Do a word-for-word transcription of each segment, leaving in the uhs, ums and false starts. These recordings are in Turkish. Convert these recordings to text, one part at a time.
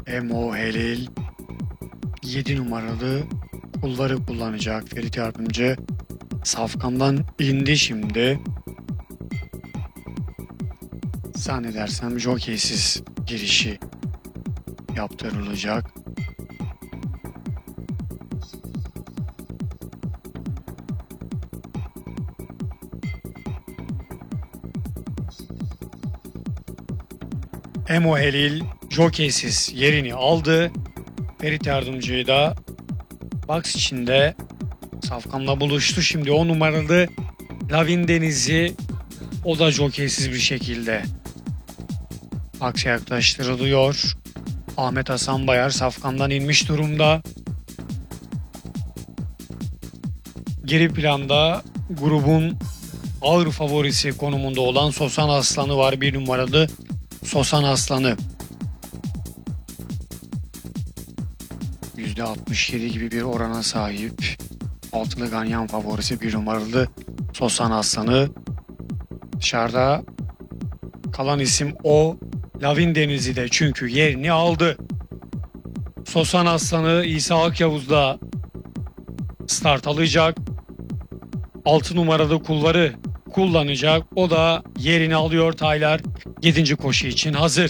Emo Helil yedi numaralı kulları kullanacak. Ferit Yardımcı safkandan indi şimdi. Zannedersem jokeysiz girişi yaptırılacak. Emo Helil jokeysiz yerini aldı. Ferit Yardımcı'yı da box içinde safkanla buluştu. Şimdi on numaralı Lavin Deniz'i, o da jokeysiz bir şekilde box'a yaklaştırılıyor. Ahmet Hasan Bayar safkandan inmiş durumda. Geri planda grubun ağır favorisi konumunda olan Sosan Aslanı var. Bir numaralı Sosan Aslanı. yüzde altmış yedi gibi bir orana sahip. Altılı ganyan favorisi bir numaralı Sosan Aslanı. Dışarıda kalan isim o. Lavin Deniz'i de çünkü yerini aldı. Sosan Aslanı İsa Akyavuz'da start alacak. altı numaralı kulvarı kullanacak. O da yerini alıyor. Taylar yedinci koşu için hazır.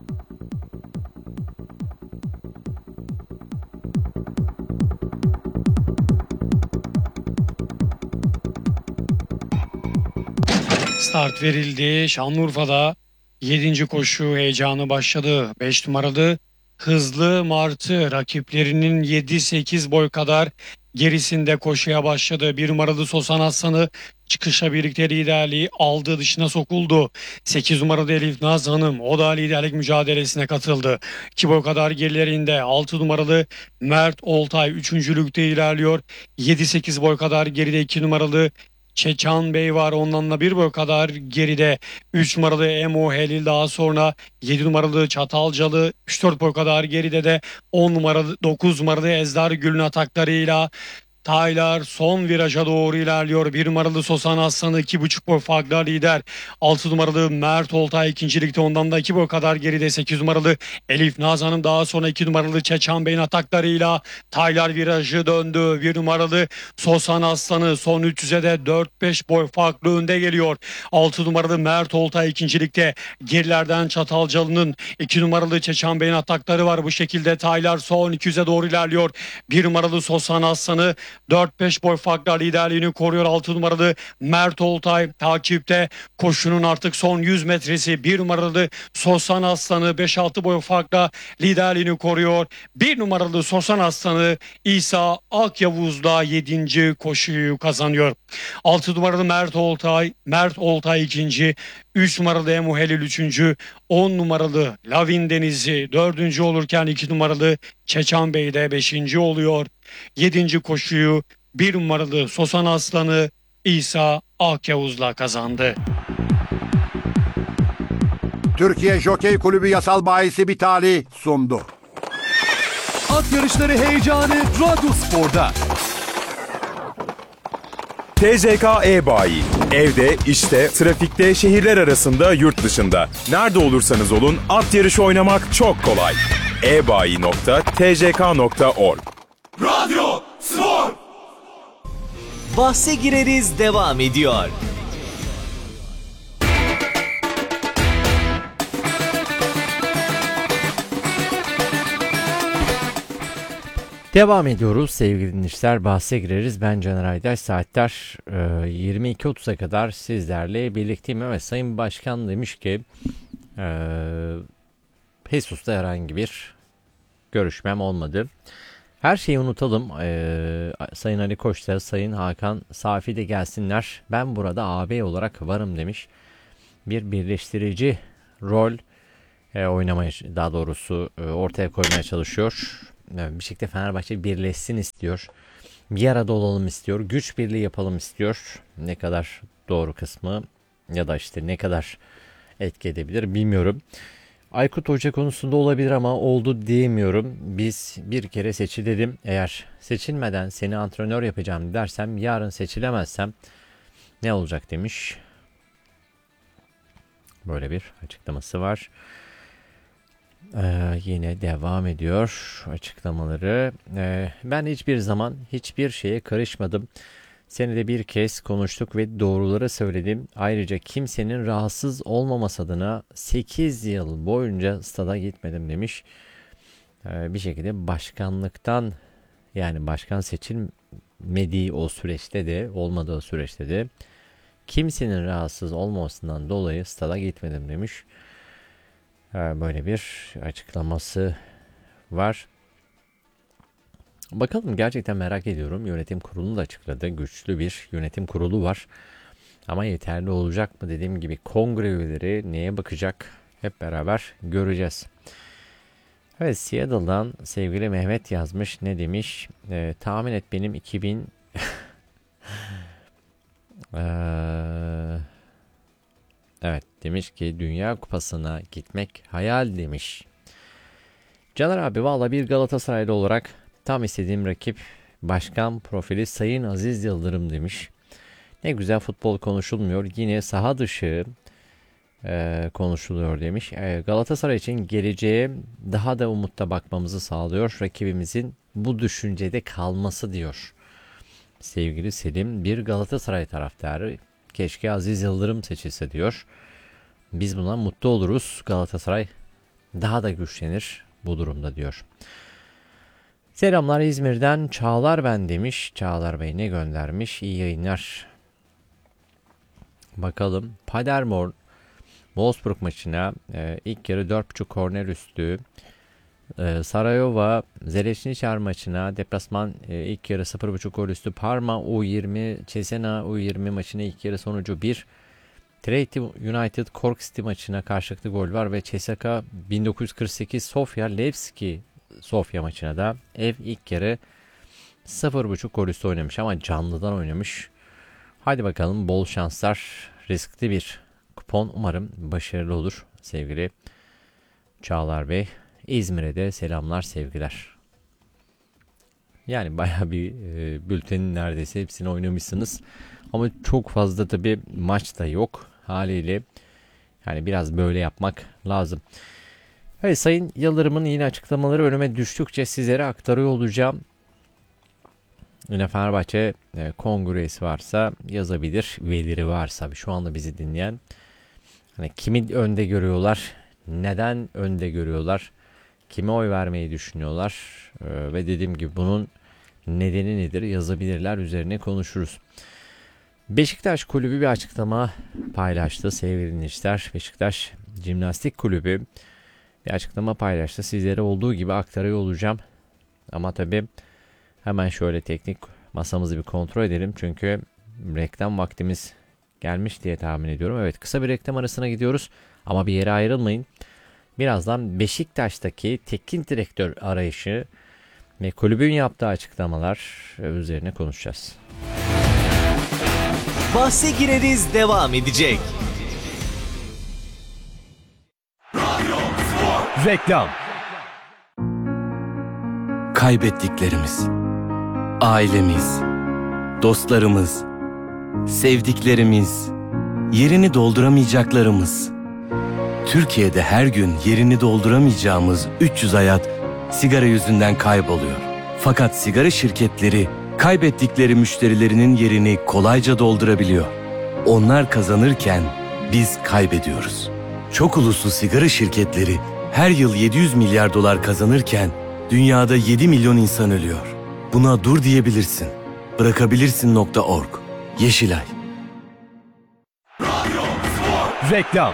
Start verildi. Şanlıurfa'da yedinci koşu heyecanı başladı. beş numaralı Hızlı Martı rakiplerinin yedi sekiz boy kadar gerisinde koşuya başladı. Bir numaralı Sosan Aslanı çıkışa birlikte liderliği aldı, dışına sokuldu. sekiz numaralı Elif Naz Hanım, o da liderlik mücadelesine katıldı. iki boy kadar gerilerinde altı numaralı Mert Oltay üçüncülükte ilerliyor. yedi sekiz boy kadar geride iki numaralı Çeçan Bey var, ondan bir boy kadar geride üç numaralı Emo Helil, daha sonra yedi numaralı Çatalcalı, üç dört boy kadar geride de on numaralı dokuz numaralı Ezdar Gül'ün ataklarıyla Taylar son viraja doğru ilerliyor. Bir numaralı Sosan Aslanı iki buçuk boy farkla lider. altı numaralı Mert Oltay ikincilikte, ondan da iki boy kadar geride sekiz numaralı Elif Naz Hanım, daha sonra iki numaralı Çeçan Bey'in ataklarıyla Taylar virajı döndü. Bir numaralı Sosan Aslanı son üç yüze de dört beş boy farklı önde geliyor. altı numaralı Mert Oltay ikincilikte, gerilerden Çatalcalı'nın iki numaralı Çeçan Bey'in atakları var. Bu şekilde Taylar son iki yüze doğru ilerliyor. bir numaralı Sosan Aslanı dört beş boy farkla liderliğini koruyor. altı numaralı Mert Oltay takipte. Koşunun artık son yüz metresi. bir numaralı Sosan Aslanı beş altı boy farkla liderliğini koruyor. bir numaralı Sosan Aslanı İsa Akyavuz'da yedinci koşuyu kazanıyor. altı numaralı Mert Oltay, Mert Oltay ikinci. üç numaralı Emu Helil üçüncü. on numaralı Lavin Deniz'i dördüncü olurken iki numaralı Çeçan Bey de beşinci oluyor. yedinci koşuyu bir numaralı Sosan Aslanı İsa Akyavuz'la kazandı. Türkiye Jokey Kulübü yasal bahisi Bitali sundu. At yarışları heyecanı Radyo Spor'da. T C K E-Bayi. Evde, işte, trafikte, şehirler arasında, yurt dışında. Nerede olursanız olun, at yarışı oynamak çok kolay. e bayi nokta t c k nokta org. Radyo Spor. Bahse gireriz devam ediyor. Devam ediyoruz sevgili dinleyiciler. Bahse gireriz. Ben Caner Aydaş. Saatler e, yirmi iki otuz'a kadar sizlerle birlikteyim. Evet, Sayın Başkan demiş ki e, Pesus'ta herhangi bir görüşmem olmadı. Her şeyi unutalım. E, Sayın Ali Koç da Sayın Hakan Safi de gelsinler. Ben burada ağabey olarak varım demiş. Bir birleştirici rol e, oynamaya, daha doğrusu e, ortaya koymaya çalışıyor. Bir şekilde Fenerbahçe birleşsin istiyor. Bir arada olalım istiyor. Güç birliği yapalım istiyor. Ne kadar doğru kısmı ya da işte ne kadar etki edebilir bilmiyorum. Aykut Hoca konusunda olabilir ama oldu diyemiyorum. Biz bir kere seçil dedim. Eğer seçilmeden seni antrenör yapacağım dersem, yarın seçilemezsem ne olacak demiş. Böyle bir açıklaması var. Ee, yine devam ediyor açıklamaları. Ee, ben hiçbir zaman hiçbir şeye karışmadım. Senede bir kez konuştuk ve doğruları söyledim. Ayrıca kimsenin rahatsız olmaması adına sekiz yıl boyunca stada gitmedim demiş. Ee, bir şekilde başkanlıktan, yani başkan seçilmediği o süreçte de, olmadığı süreçte de kimsenin rahatsız olmamasından dolayı stada gitmedim demiş. Ee, böyle bir açıklaması var. Bakalım, gerçekten merak ediyorum. Yönetim kurulu da açıkladı. Güçlü bir yönetim kurulu var. Ama yeterli olacak mı? Dediğim gibi kongre üyeleri neye bakacak? Hep beraber göreceğiz. Evet, Seattle'dan sevgili Mehmet yazmış. Ne demiş? Ee, tahmin et benim iki bin ee, evet, demiş ki Dünya Kupası'na gitmek hayal demiş. Caner abi, valla bir Galatasaraylı olarak tam istediğim rakip başkan profili Sayın Aziz Yıldırım demiş. Ne güzel futbol konuşulmuyor. Yine saha dışı e, konuşuluyor demiş. E, Galatasaray için geleceğe daha da umutla bakmamızı sağlıyor. Rakibimizin bu düşüncede kalması diyor. Sevgili Selim, bir Galatasaray taraftarı, keşke Aziz Yıldırım seçilse diyor. Biz buna mutlu oluruz. Galatasaray daha da güçlenir bu durumda diyor. Selamlar İzmir'den Çağlar ben demiş. Çağlar Bey ne göndermiş? İyi yayınlar. Bakalım. Paderborn Wolfsburg maçına e, ilk yarı dört buçuk korner üstü. E, Sarayova Zeleşniçar maçına deplasman e, ilk yarı sıfır buçuk gol üstü. Parma U yirmi Cesena U yirmi maçına ilk yarı sonucu bir. Trade United Cork City maçına karşılıklı gol var ve C S K A bin dokuz yüz kırk sekiz Sofia Levski Sofya maçına da ev ilk yarı sıfır buçuk gol üstü oynamış ama canlıdan oynamış. Hadi bakalım, bol şanslar. Riskli bir kupon, umarım başarılı olur sevgili Çağlar Bey. İzmir'e de selamlar, sevgiler. Yani bayağı bir e, bültenin neredeyse hepsini oynamışsınız. Ama çok fazla tabii maç da yok haliyle. Yani biraz böyle yapmak lazım. Evet, Sayın Yıldırım'ın yine açıklamaları önüme düştükçe sizlere aktarıyor olacağım. Yine Fenerbahçe e, kongresi varsa yazabilir, üyeleri varsa şu anda bizi dinleyen. Hani kimi önde görüyorlar, neden önde görüyorlar, kime oy vermeyi düşünüyorlar e, ve dediğim gibi bunun nedeni nedir yazabilirler, üzerine konuşuruz. Beşiktaş Kulübü bir açıklama paylaştı sevgili dinleyiciler. Beşiktaş Jimnastik Kulübü bir açıklama paylaştı. Sizlere olduğu gibi aktarıyor olacağım. Ama tabii hemen şöyle teknik masamızı bir kontrol edelim. Çünkü reklam vaktimiz gelmiş diye tahmin ediyorum. Evet, kısa bir reklam arasına gidiyoruz. Ama bir yere ayrılmayın. Birazdan Beşiktaş'taki teknik direktör arayışı ve kulübün yaptığı açıklamalar üzerine konuşacağız. Bahse gireriz devam edecek. Reklam. Kaybettiklerimiz, ailemiz, dostlarımız, sevdiklerimiz, yerini dolduramayacaklarımız. Türkiye'de her gün yerini dolduramayacağımız üç yüz hayat sigara yüzünden kayboluyor. Fakat sigara şirketleri kaybettikleri müşterilerinin yerini kolayca doldurabiliyor. Onlar kazanırken biz kaybediyoruz. Çok uluslu sigara şirketleri her yıl yedi yüz milyar dolar kazanırken dünyada yedi milyon insan ölüyor. Buna dur diyebilirsin. Bırakabilirsin nokta org. Yeşilay. Reklam.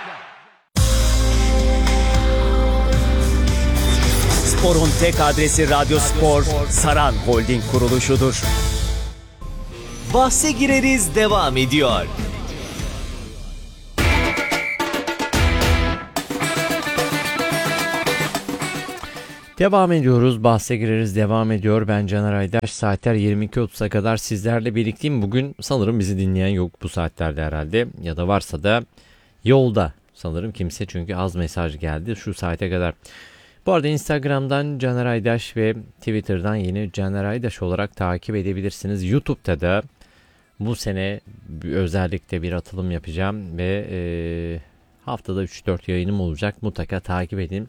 Spor'un tek adresi Radyo Spor, Saran Holding kuruluşudur. Bahse gireriz devam ediyor. Devam ediyoruz. Bahse gireriz devam ediyor. Ben Caner Aydaş. Saatler yirmi iki otuza kadar sizlerle birlikteyim. Bugün sanırım bizi dinleyen yok bu saatlerde herhalde. Ya da varsa da yolda sanırım kimse, çünkü az mesaj geldi şu saate kadar. Bu arada Instagram'dan Caner Aydaş ve Twitter'dan yine Caner Aydaş olarak takip edebilirsiniz. YouTube'da da bu sene özellikle bir atılım yapacağım ve e, haftada üç dört yayınım olacak. Mutlaka takip edin.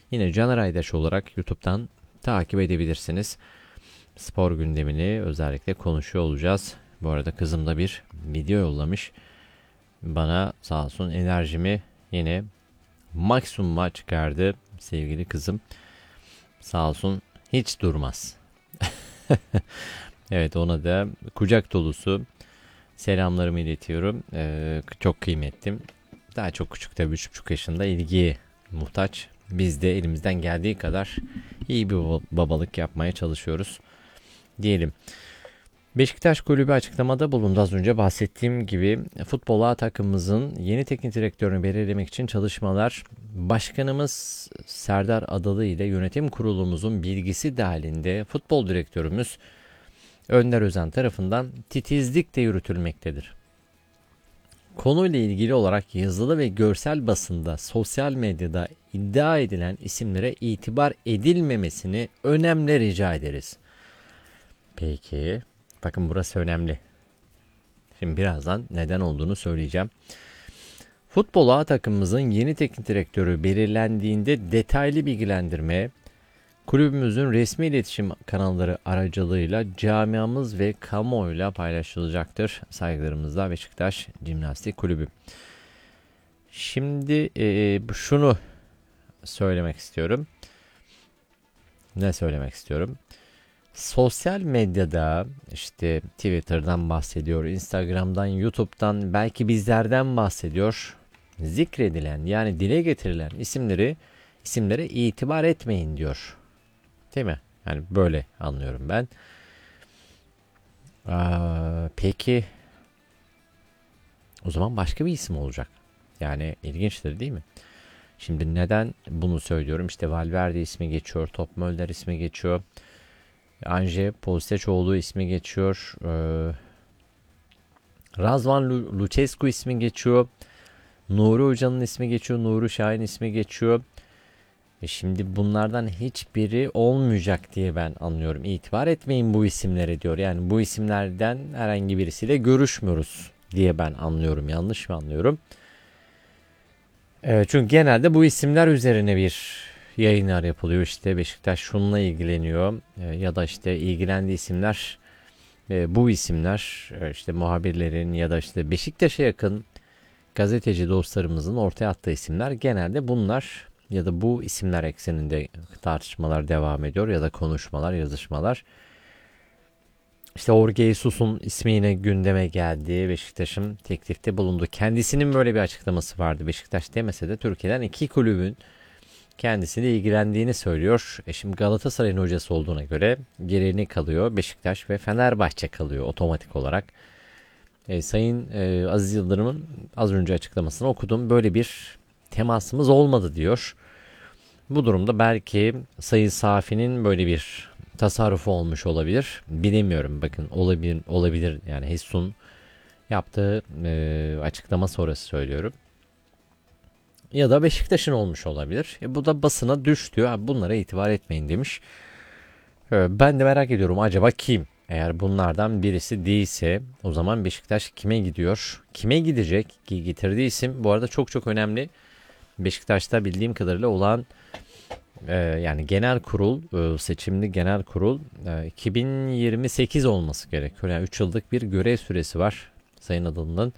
yine Caner Aydaş olarak YouTube'dan takip edebilirsiniz. Spor gündemini özellikle konuşuyor olacağız. Bu arada kızım da bir video yollamış. Bana sağ olsun enerjimi yine maksimuma çıkardı sevgili kızım. Sağ olsun hiç durmaz. Evet, ona da kucak dolusu selamlarımı iletiyorum. Ee, çok kıymetlim. Daha çok küçük tabii, üç buçuk yaşında, ilgiye muhtaç. Biz de elimizden geldiği kadar iyi bir babalık yapmaya çalışıyoruz diyelim. Beşiktaş Kulübü açıklamada bulundu. Az önce bahsettiğim gibi futbol A takımımızın yeni teknik direktörünü belirlemek için çalışmalar, başkanımız Serdar Adalı ile yönetim kurulumuzun bilgisi dahilinde futbol direktörümüz Önder Özen tarafından titizlikle yürütülmektedir. Konuyla ilgili olarak yazılı ve görsel basında, sosyal medyada iddia edilen isimlere itibar edilmemesini önemli rica ederiz. Peki, bakın burası önemli. Şimdi birazdan neden olduğunu söyleyeceğim. Futbol A takımımızın yeni teknik direktörü belirlendiğinde detaylı bilgilendirme, kulübümüzün resmi iletişim kanalları aracılığıyla camiamız ve kamuoyuyla paylaşılacaktır. Saygılarımızla Beşiktaş Jimnastik Kulübü. Şimdi e, şunu söylemek istiyorum. Ne söylemek istiyorum? Sosyal medyada işte Twitter'dan bahsediyor, Instagram'dan, YouTube'dan, belki bizlerden bahsediyor. Zikredilen, yani dile getirilen isimleri isimlere itibar etmeyin diyor. Değil mi? Yani böyle anlıyorum ben. Aa, peki o zaman başka bir isim olacak. Yani ilginçtir değil mi? Şimdi neden bunu söylüyorum? İşte Valverde ismi geçiyor, Top Mölder ismi geçiyor. Anje Postecoğlu ismi geçiyor. Ee, Razvan Lucescu ismi geçiyor. Nuri Hoca'nın ismi geçiyor. Nuri Şahin ismi geçiyor. E şimdi bunlardan hiçbiri olmayacak diye ben anlıyorum. İtibar etmeyin bu isimlere diyor. Yani bu isimlerden herhangi birisiyle görüşmüyoruz diye ben anlıyorum. Yanlış mı anlıyorum? E, çünkü genelde bu isimler üzerine bir yayınlar yapılıyor. İşte Beşiktaş şununla ilgileniyor e, ya da işte ilgilendiği isimler e, bu isimler e, işte muhabirlerin ya da işte Beşiktaş'a yakın gazeteci dostlarımızın ortaya attığı isimler genelde bunlar ya da bu isimler ekseninde tartışmalar devam ediyor ya da konuşmalar, yazışmalar. İşte Jorge Jesus'un ismi yine gündeme geldi. Beşiktaş'ın teklifte bulundu. Kendisinin böyle bir açıklaması vardı. Beşiktaş demese de Türkiye'den iki kulübün kendisiyle ilgilendiğini söylüyor. E şimdi Galatasaray'ın hocası olduğuna göre geriye kalıyor? Beşiktaş ve Fenerbahçe kalıyor otomatik olarak. E, Sayın e, Aziz Yıldırım'ın az önce açıklamasını okudum. Böyle bir temasımız olmadı diyor. Bu durumda belki Sayın Safi'nin böyle bir tasarrufu olmuş olabilir. Bilemiyorum. Bakın olabilir, olabilir. Yani Hesun yaptığı e, açıklama sonrası söylüyorum. Ya da Beşiktaş'ın olmuş olabilir. E, bu da basına düştü. Abi bunlara itibar etmeyin demiş. E, ben de merak ediyorum, acaba kim? Eğer bunlardan birisi değilse o zaman Beşiktaş kime gidiyor? Kime gidecek? Ki getirdiği isim bu arada çok çok önemli. Beşiktaş'ta bildiğim kadarıyla olan e, yani genel kurul, e, seçimli genel kurul e, iki bin yirmi sekiz olması gerekiyor. Yani üç yıllık bir görev süresi var Sayın Adalı'nın.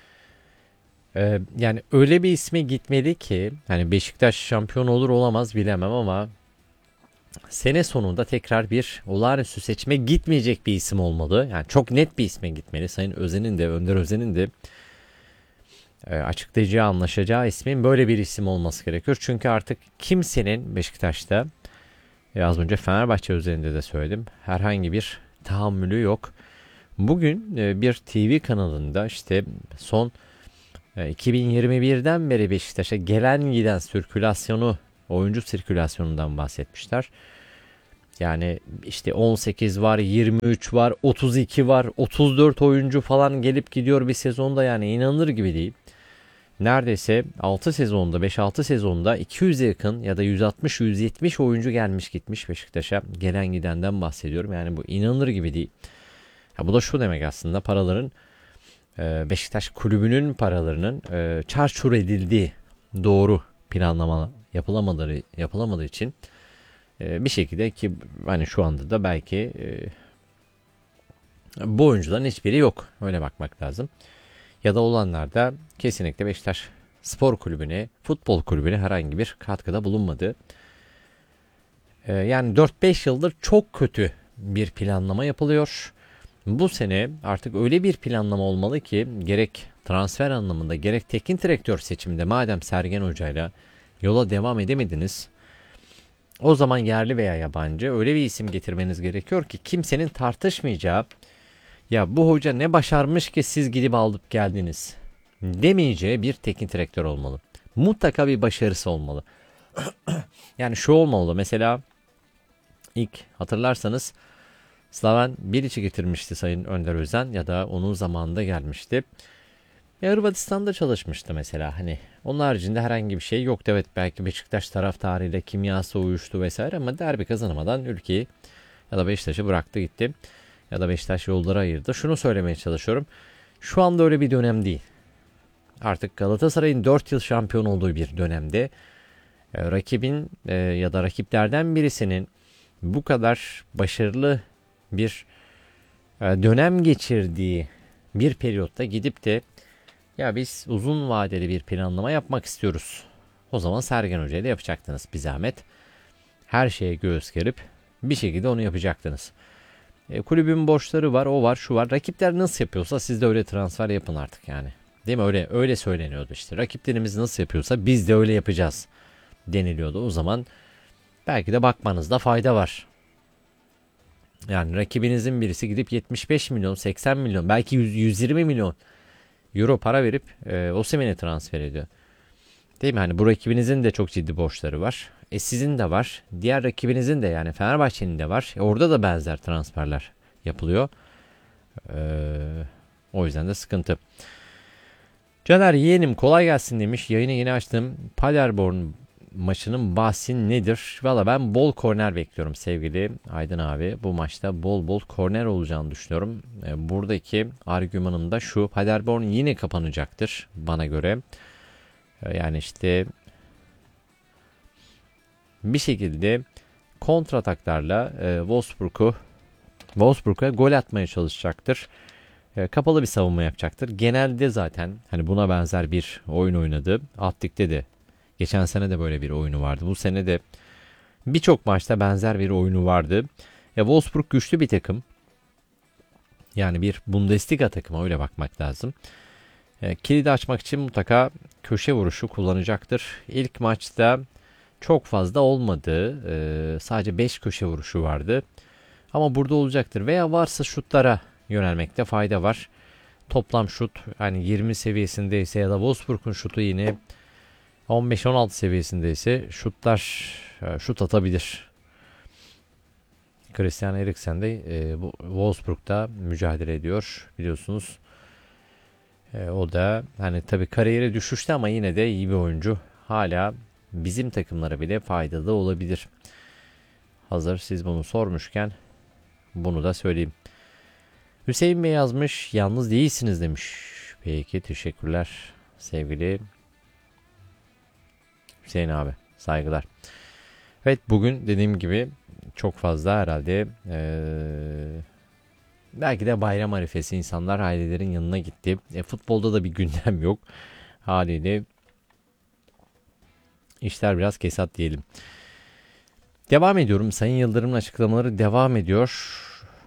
E, yani öyle bir isme gitmeli ki hani Beşiktaş şampiyon olur olamaz bilemem ama sene sonunda tekrar bir olağanüstü seçime gitmeyecek bir isim olmalı. Yani çok net bir isme gitmeli. Sayın Özen'in de, Önder Özen'in de e, açıklayacağı, anlaşacağı ismin böyle bir isim olması gerekiyor. Çünkü artık kimsenin Beşiktaş'ta, e, az önce Fenerbahçe üzerinde de söyledim, herhangi bir tahammülü yok. Bugün e, bir T V kanalında işte son e, iki bin yirmi birden beri Beşiktaş'a gelen giden sirkülasyonu, oyuncu sirkülasyonundan bahsetmişler. Yani işte on sekiz var, yirmi üç var, otuz iki var, otuz dört oyuncu falan gelip gidiyor bir sezonda, yani inanılır gibi değil. Neredeyse altı sezonda, beş altı sezonda iki yüze yakın ya da yüz altmış yüz yetmiş oyuncu gelmiş gitmiş Beşiktaş'a. Gelen gidenden bahsediyorum. Yani bu inanılır gibi değil. Ya bu da şu demek aslında, paraların Beşiktaş kulübünün paralarının çarçur edildiği, doğru planlama yapılamadığı yapılamadığı için e, bir şekilde ki hani şu anda da belki e, bu oyuncuların hiçbiri yok. Öyle bakmak lazım. Ya da olanlar da kesinlikle Beşiktaş Spor Kulübü'ne, futbol kulübüne herhangi bir katkıda bulunmadı. Ee, yani dört beş yıldır çok kötü bir planlama yapılıyor. Bu sene artık öyle bir planlama olmalı ki gerek transfer anlamında gerek teknik direktör seçiminde madem Sergen Hoca'yla yola devam edemediniz, o zaman yerli veya yabancı öyle bir isim getirmeniz gerekiyor ki kimsenin tartışmayacağı, ya bu hoca ne başarmış ki siz gidip alıp geldiniz demeyeceği bir teknik direktör olmalı. Mutlaka bir başarısı olmalı. Yani şu olmalı, mesela ilk hatırlarsanız Slaven Bilic'i getirmişti Sayın Önder Özen ya da onun zamanında gelmişti. E, Hırvatistan'da çalışmıştı mesela. Hani onun haricinde herhangi bir şey yoktu. Evet, belki Beşiktaş taraftarıyla kimyası uyuştu vesaire ama derbi kazanamadan ülkeyi ya da Beşiktaş'ı bıraktı gitti. Ya da Beşiktaş yolları ayırdı. Şunu söylemeye çalışıyorum. Şu anda öyle bir dönem değil. Artık Galatasaray'ın dört yıl şampiyon olduğu bir dönemde e, rakibin e, ya da rakiplerden birisinin bu kadar başarılı bir e, dönem geçirdiği bir periyotta gidip de ya biz uzun vadeli bir planlama yapmak istiyoruz. O zaman Sergen Hoca ile yapacaktınız bir zahmet. Her şeye göğüs gerip bir şekilde onu yapacaktınız. E, kulübün borçları var, o var, şu var. Rakipler nasıl yapıyorsa siz de öyle transfer yapın artık yani. Değil mi? Öyle öyle söyleniyordu işte. Rakiplerimiz nasıl yapıyorsa biz de öyle yapacağız deniliyordu. O zaman belki de bakmanızda fayda var. Yani rakibinizin birisi gidip yetmiş beş milyon, seksen milyon, belki yüz, yüz yirmi milyon euro para verip e, Osimhen'i transfer ediyor. Değil mi? Hani bu rakibinizin de çok ciddi borçları var. E sizin de var. Diğer rakibinizin de, yani Fenerbahçe'nin de var. E orada da benzer transferler yapılıyor. Ee, o yüzden de sıkıntı. Caner yeğenim kolay gelsin demiş. Yayını yeni açtım. Paderborn maçının bahsi nedir? Valla ben bol korner bekliyorum sevgili Aydın abi. Bu maçta bol bol korner olacağını düşünüyorum. Ee, buradaki argümanım da şu. Paderborn yine kapanacaktır bana göre. Ee, yani işte bir şekilde kontrataklarla e, Wolfsburg'u Wolfsburg'a gol atmaya çalışacaktır. E, kapalı bir savunma yapacaktır. Genelde zaten hani buna benzer bir oyun oynadı. Alt Lig'de de geçen sene de böyle bir oyunu vardı. Bu sene de birçok maçta benzer bir oyunu vardı. E, Wolfsburg güçlü bir takım. Yani bir Bundesliga takımı, öyle bakmak lazım. E, kilidi açmak için mutlaka köşe vuruşu kullanacaktır. İlk maçta çok fazla olmadı. Ee, sadece beş köşe vuruşu vardı. Ama burada olacaktır. Veya varsa şutlara yönelmekte fayda var. Toplam şut hani yirmi seviyesindeyse ya da Wolfsburg'un şutu yine on beş on altı seviyesindeyse şutlar şut atabilir. Christian Eriksen de e, bu Wolfsburg'da mücadele ediyor biliyorsunuz. E, o da hani tabii kariyeri düşüştü ama yine de iyi bir oyuncu. Hala bizim takımlara bile faydalı olabilir. Hazır siz bunu sormuşken bunu da söyleyeyim. Hüseyin Bey yazmış, yalnız değilsiniz demiş. Peki, teşekkürler sevgili Hüseyin abi, saygılar. Evet, bugün dediğim gibi çok fazla herhalde ee, belki de bayram arifesi insanlar ailelerin yanına gitti. E, futbolda da bir gündem yok haliyle. İşler biraz kesat diyelim. Devam ediyorum. Sayın Yıldırım'ın açıklamaları devam ediyor.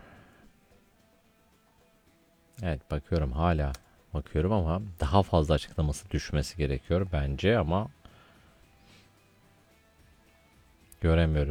Evet, bakıyorum hala bakıyorum ama daha fazla açıklaması düşmesi gerekiyor bence ama göremiyorum.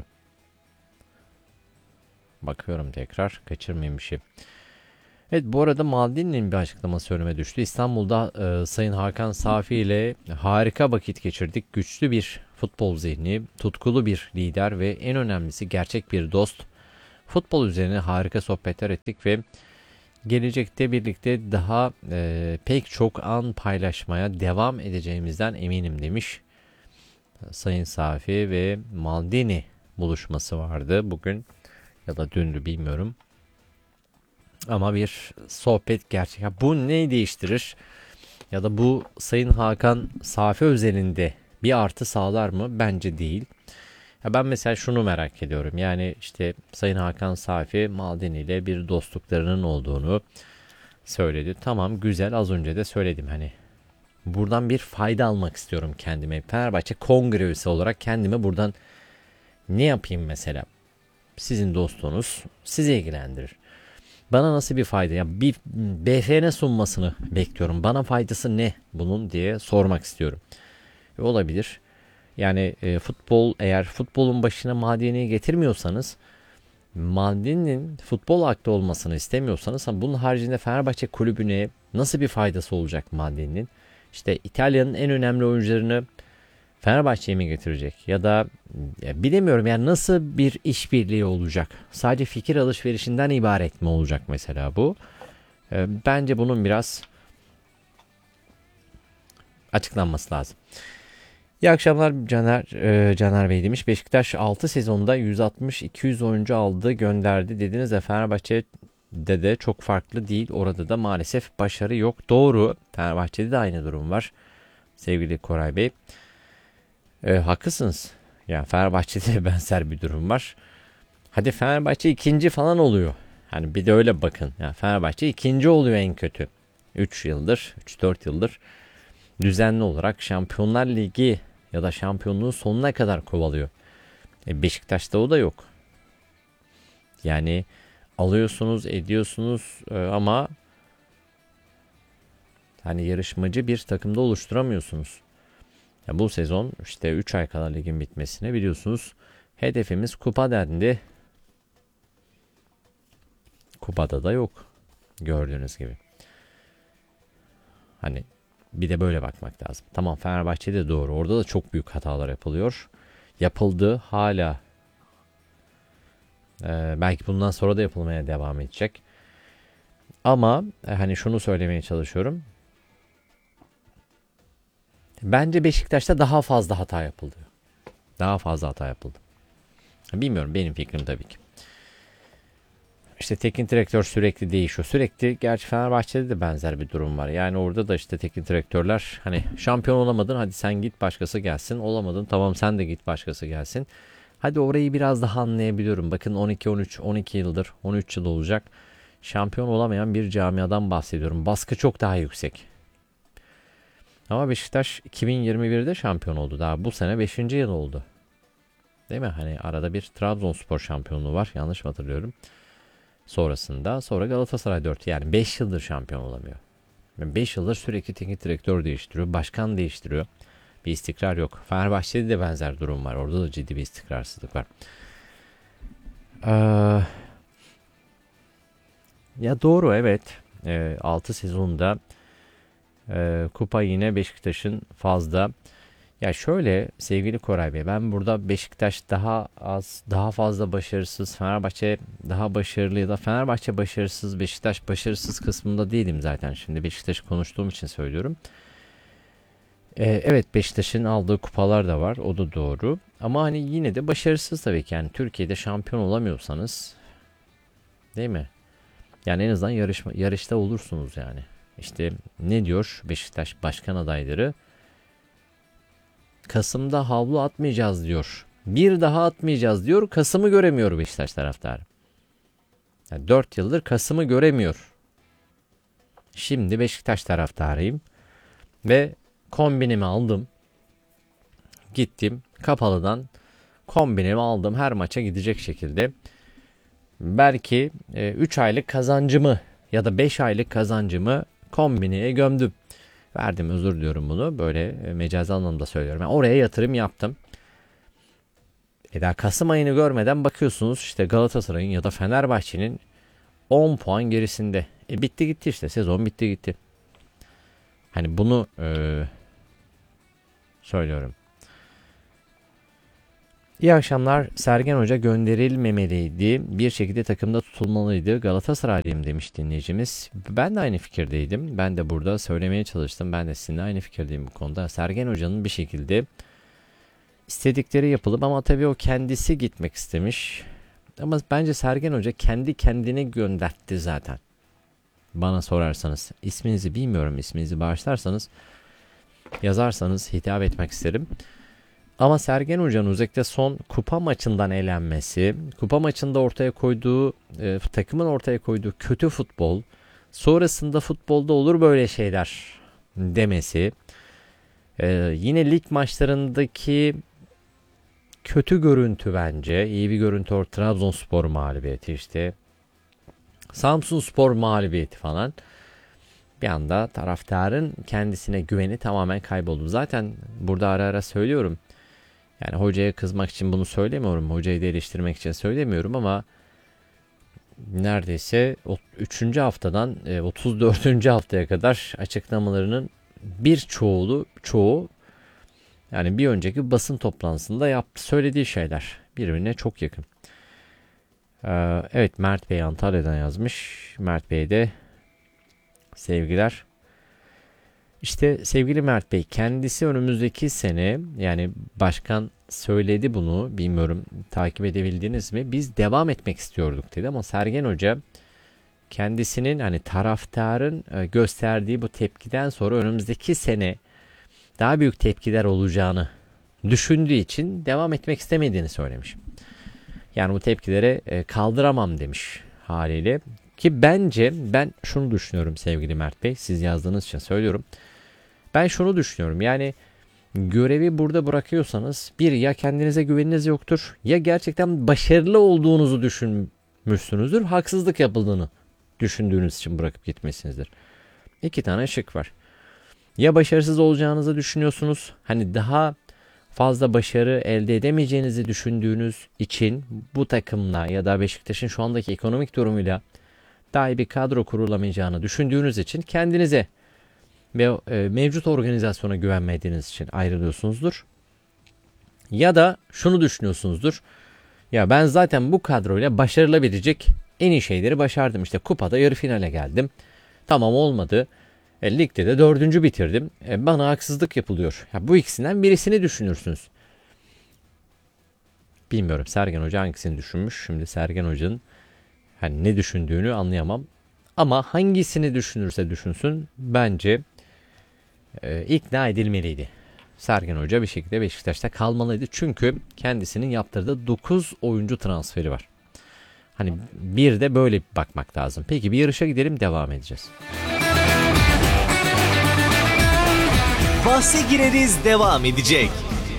Bakıyorum tekrar, kaçırmayayım bir şey. Evet, bu arada Maldini'nin bir açıklaması önüme düştü. İstanbul'da e, Sayın Hakan Safi ile harika vakit geçirdik. Güçlü bir futbol zihni, tutkulu bir lider ve en önemlisi gerçek bir dost. Futbol üzerine harika sohbetler ettik ve gelecekte birlikte daha e, pek çok an paylaşmaya devam edeceğimizden eminim demiş. Sayın Safi ve Maldini buluşması vardı bugün ya da dündü, bilmiyorum. Ama bir sohbet gerçek. Bu neyi değiştirir? Ya da bu Sayın Hakan Safi özelinde bir artı sağlar mı? Bence değil. Ya ben mesela şunu merak ediyorum. Yani işte Sayın Hakan Safi Maldini ile bir dostluklarının olduğunu söyledi. Tamam, güzel, az önce de söyledim. Hani buradan bir fayda almak istiyorum kendime. Fenerbahçe kongre üyesi olarak kendime buradan ne yapayım mesela? Sizin dostunuz sizi ilgilendirir. Bana nasıl bir fayda? Ya bir B F N sunmasını bekliyorum. Bana faydası ne bunun diye sormak istiyorum. E, olabilir. Yani e, futbol, eğer futbolun başına Maldini'yi getirmiyorsanız, Maldini'nin futbol aklı olmasını istemiyorsanız, bunun haricinde Fenerbahçe kulübüne nasıl bir faydası olacak Maldini'nin? İşte İtalya'nın en önemli oyuncularını Fenerbahçe'ye mi getirecek? Ya da ya bilemiyorum yani nasıl bir işbirliği olacak? Sadece fikir alışverişinden ibaret mi olacak mesela bu? E, bence bunun biraz açıklanması lazım. İyi akşamlar Caner, e, Caner Bey demiş. Beşiktaş altı sezonda yüz altmış iki yüz oyuncu aldı, gönderdi dediniz de Fenerbahçe'de de çok farklı değil. Orada da maalesef başarı yok. Doğru. Fenerbahçe'de de aynı durum var. Sevgili Koray Bey. E, haklısınız. Yani Fenerbahçe'de de benzer bir durum var. Hadi Fenerbahçe ikinci falan oluyor. Hani bir de öyle bakın. Yani Fenerbahçe ikinci oluyor en kötü. üç yıldır, üç dört yıldır düzenli olarak Şampiyonlar Ligi ya da şampiyonluğun sonuna kadar kovalıyor. E Beşiktaş'ta o da yok. Yani alıyorsunuz, ediyorsunuz e, ama hani yarışmacı bir takımda oluşturamıyorsunuz. Ya bu sezon işte üç ay kala ligin bitmesine, biliyorsunuz hedefimiz kupa dendi. Kupada da yok. Gördüğünüz gibi. Hani bir de böyle bakmak lazım. Tamam, Fenerbahçe'de doğru. Orada da çok büyük hatalar yapılıyor. Yapıldı, hala. Ee, belki bundan sonra da yapılmaya devam edecek. Ama e, hani şunu söylemeye çalışıyorum. Bence Beşiktaş'ta daha fazla hata yapıldı. Daha fazla hata yapıldı. Bilmiyorum, benim fikrim tabii ki. İşte teknik direktör sürekli değişiyor. Sürekli, gerçi Fenerbahçe'de de benzer bir durum var. Yani orada da işte teknik direktörler hani şampiyon olamadın, hadi sen git başkası gelsin. Olamadın, tamam sen de git başkası gelsin. Hadi orayı biraz daha anlayabiliyorum. Bakın on iki on üç on iki yıldır, on üç yıl olacak. Şampiyon olamayan bir camiadan bahsediyorum. Baskı çok daha yüksek. Ama Beşiktaş iki bin yirmi birde şampiyon oldu. Daha bu sene beşinci yıl oldu. Değil mi? Hani arada bir Trabzonspor şampiyonluğu var. Yanlış mı hatırlıyorum? Sonrasında sonra Galatasaray dört, yani beş yıldır şampiyon olamıyor. beş yıldır sürekli teknik direktör değiştiriyor, başkan değiştiriyor. Bir istikrar yok. Fenerbahçe'de de benzer durum var. Orada da ciddi bir istikrarsızlık var. Ee, ya doğru, evet. Ee, altı sezonda e, kupa yine Beşiktaş'ın fazla. Ya şöyle sevgili Koray Bey, ben burada Beşiktaş daha az, daha fazla başarısız, Fenerbahçe daha başarılı ya da Fenerbahçe başarısız, Beşiktaş başarısız kısmında değilim zaten. Şimdi Beşiktaş'ı konuştuğum için söylüyorum. Ee, evet, Beşiktaş'ın aldığı kupalar da var, o da doğru. Ama hani yine de başarısız tabii ki. Yani Türkiye'de şampiyon olamıyorsanız, değil mi? Yani en azından yarışma, yarışta olursunuz yani. İşte ne diyor Beşiktaş başkan adayları? Kasım'da havlu atmayacağız diyor. Bir daha atmayacağız diyor. Kasım'ı göremiyor Beşiktaş taraftarı. Yani dört yıldır Kasım'ı göremiyor. Şimdi Beşiktaş taraftarıyım. Ve kombinimi aldım. Gittim kapalıdan kombinimi aldım. Her maça gidecek şekilde. Belki üç aylık kazancımı ya da beş aylık kazancımı kombineye gömdüm. Verdim, özür diliyorum bunu. Böyle mecazi anlamda söylüyorum. Yani oraya yatırım yaptım. E daha Kasım ayını görmeden bakıyorsunuz işte Galatasaray'ın ya da Fenerbahçe'nin on puan gerisinde. E bitti gitti işte. Sezon bitti gitti. Hani bunu e, söylüyorum. İyi akşamlar. Sergen Hoca gönderilmemeliydi. Bir şekilde takımda tutulmalıydı. Galatasaraylıyım demiş dinleyicimiz. Ben de aynı fikirdeydim. Ben de burada söylemeye çalıştım. Ben de sizinle aynı fikirdeyim bu konuda. Sergen Hoca'nın bir şekilde istedikleri yapılıp, ama tabii o kendisi gitmek istemiş. Ama bence Sergen Hoca kendi kendine göndertti zaten. Bana sorarsanız. İsminizi bilmiyorum. İsminizi bağışlarsanız. yazarsanız hitap etmek isterim. Ama Sergen Hoca'nın özellikle son kupa maçından elenmesi, kupa maçında ortaya koyduğu, e, takımın ortaya koyduğu kötü futbol, sonrasında futbolda olur böyle şeyler demesi, e, yine lig maçlarındaki kötü görüntü bence, iyi bir görüntü or Trabzonspor mağlubiyeti işte, Samsunspor mağlubiyeti falan. Bir anda taraftarın kendisine güveni tamamen kayboldu. Zaten burada ara ara söylüyorum. Yani hocaya kızmak için bunu söylemiyorum. Hocayı da eleştirmek için söylemiyorum ama neredeyse üçüncü haftadan otuz dördüncü haftaya kadar açıklamalarının bir çoğulu, çoğu yani bir önceki basın toplantısında yaptı, söylediği şeyler birbirine çok yakın. Ee, evet, Mert Bey Antalya'dan yazmış. Mert Bey de sevgiler. İşte sevgili Mert Bey, kendisi önümüzdeki sene, yani başkan söyledi bunu, bilmiyorum takip edebildiniz mi, biz devam etmek istiyorduk dedi ama Sergen Hoca kendisinin hani taraftarın gösterdiği bu tepkiden sonra önümüzdeki sene daha büyük tepkiler olacağını düşündüğü için devam etmek istemediğini söylemiş. Yani bu tepkilere kaldıramam demiş haliyle. Ki bence ben şunu düşünüyorum sevgili Mert Bey, siz yazdığınız için söylüyorum. Ben şunu düşünüyorum, yani görevi burada bırakıyorsanız bir, ya kendinize güveniniz yoktur, ya gerçekten başarılı olduğunuzu düşünmüşsünüzdür, haksızlık yapıldığını düşündüğünüz için bırakıp gitmesinizdir. İki tane şık var. Ya başarısız olacağınızı düşünüyorsunuz, hani daha fazla başarı elde edemeyeceğinizi düşündüğünüz için bu takımla ya da Beşiktaş'ın şu andaki ekonomik durumuyla daha iyi bir kadro kurulamayacağını düşündüğünüz için kendinize ve e, mevcut organizasyona güvenmediğiniz için ayrılıyorsunuzdur. Ya da şunu düşünüyorsunuzdur. Ya ben zaten bu kadroyla başarılabilecek en iyi şeyleri başardım. İşte kupada yarı finale geldim. Tamam, olmadı. E, ligde de dördüncü bitirdim. E, bana haksızlık yapılıyor. Ya, bu ikisinden birisini düşünürsünüz. Bilmiyorum Sergen Hoca hangisini düşünmüş. Şimdi Sergen Hoca'nın hani ne düşündüğünü anlayamam. Ama hangisini düşünürse düşünsün bence e, ikna edilmeliydi. Sergen Hoca bir şekilde Beşiktaş'ta kalmalıydı. Çünkü kendisinin yaptırdığı dokuz oyuncu transferi var. Hani bir de böyle bakmak lazım. Peki bir yarışa gidelim, devam edeceğiz. Bahse gireriz devam edecek.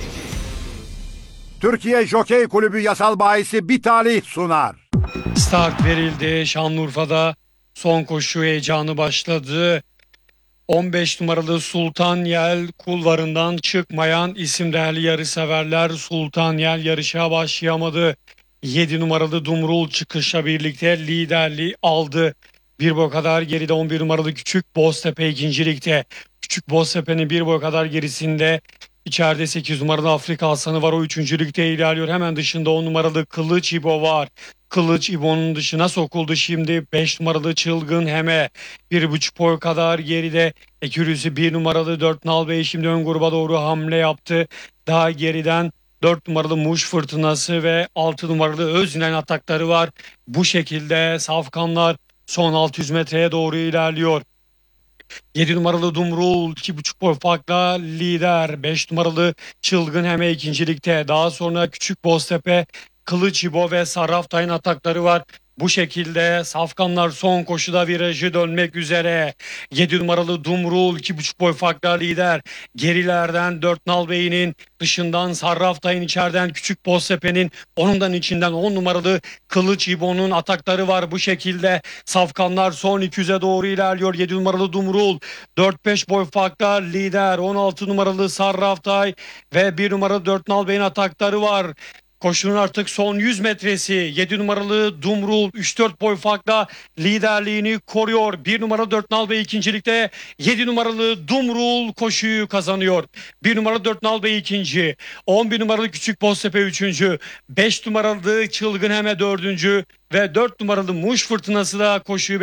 Türkiye Jokey Kulübü yasal bahisi bir talih sunar. Start verildi. Şanlıurfa'da son koşu heyecanı başladı. on beş numaralı Sultan Yel kulvarından çıkmayan isim değerli yarışseverler Sultan Yel yarışa başlayamadı. yedi numaralı Dumrul çıkışla birlikte liderliği aldı. Bir boy kadar geride on bir numaralı Küçük Boztepe ikincilikte. Küçük Boztepe'nin bir boy kadar gerisinde içeride sekiz numaralı Afrika Aslanı var. O üçüncülükte ilerliyor. Hemen dışında on numaralı Kılıç İbo var. Kılıç İbo'nun dışına sokuldu şimdi. beş numaralı Çılgın Heme. Bir buçuk boy kadar geride. Ekürüsü bir numaralı dört Nal Bey şimdi ön gruba doğru hamle yaptı. Daha geriden dört numaralı Muş Fırtınası ve altı numaralı Özinen atakları var. Bu şekilde safkanlar son altı yüz metreye doğru ilerliyor. yedi numaralı Dumrul iki buçuk boy farkla lider. beş numaralı Çılgın Heme ikincilikte. Daha sonra Küçük Boztepe, Kılıç İbo ve Sarraftay'ın atakları var. Bu şekilde safkanlar son koşuda virajı dönmek üzere. yedi numaralı Dumrul iki buçuk boy farkla lider. Gerilerden dört Nal Bey'in, dışından Sarraftay'ın, içeriden Küçük Boztepe'nin, onundan içinden on numaralı Kılıç İbo'nun atakları var. Bu şekilde safkanlar son iki yüze doğru ilerliyor. yedi numaralı Dumrul dört beş boy farkla lider. on altı numaralı Sarraftay ve bir numaralı dört Nal Bey'in atakları var. Koşunun artık son yüz metresi. yedi numaralı Dumrul üç dört boy farkla liderliğini koruyor. bir numaralı dört Nal Bey ikincilikte. yedi numaralı Dumrul koşuyu kazanıyor. bir numaralı dört Nal Bey ikinci. on bir numaralı Küçük Boztepe üçüncü. beş numaralı Çılgın Heme dördüncü. Ve dört numaralı Muş Fırtınası da koşuyu